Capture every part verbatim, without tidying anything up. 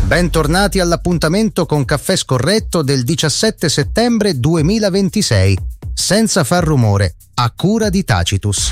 Bentornati all'appuntamento con Caffè Scorretto del diciassette settembre duemilaventisei, senza far rumore, a cura di Tacitus.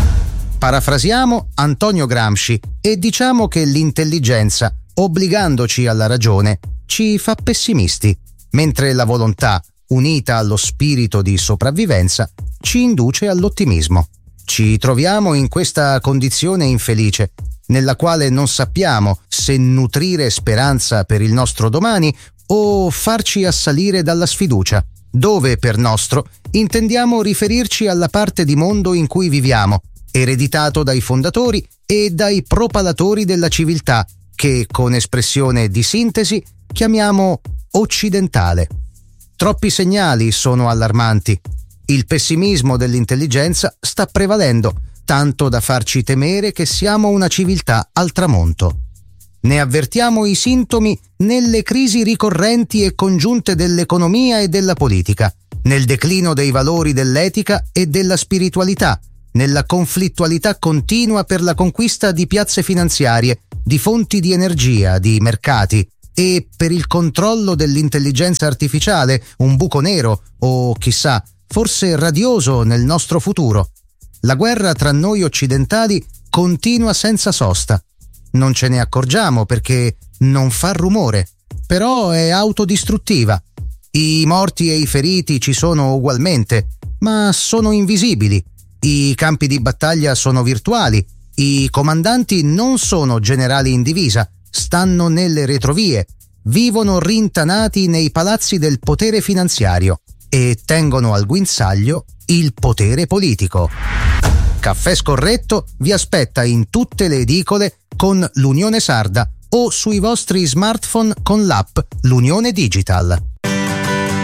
Parafrasiamo Antonio Gramsci e diciamo che l'intelligenza, obbligandoci alla ragione, ci fa pessimisti, mentre la volontà, unita allo spirito di sopravvivenza, ci induce all'ottimismo. Ci troviamo in questa condizione infelice, nella quale non sappiamo se nutrire speranza per il nostro domani o farci assalire dalla sfiducia, dove per nostro intendiamo riferirci alla parte di mondo in cui viviamo, ereditato dai fondatori e dai propalatori della civiltà, che con espressione di sintesi chiamiamo occidentale. Troppi segnali sono allarmanti. Il pessimismo dell'intelligenza sta prevalendo, tanto da farci temere che siamo una civiltà al tramonto. Ne avvertiamo i sintomi nelle crisi ricorrenti e congiunte dell'economia e della politica, nel declino dei valori dell'etica e della spiritualità, nella conflittualità continua per la conquista di piazze finanziarie, di fonti di energia, di mercati e per il controllo dell'intelligenza artificiale, un buco nero o, chissà, forse radioso nel nostro futuro. La guerra tra noi occidentali continua senza sosta. Non ce ne accorgiamo perché non fa rumore, però è autodistruttiva. I morti e i feriti ci sono ugualmente, ma sono invisibili. I campi di battaglia sono virtuali. I comandanti non sono generali in divisa, stanno nelle retrovie, vivono rintanati nei palazzi del potere finanziario e tengono al guinzaglio il potere politico. Caffè Scorretto vi aspetta in tutte le edicole con l'Unione Sarda o sui vostri smartphone con l'app L'Unione Digital.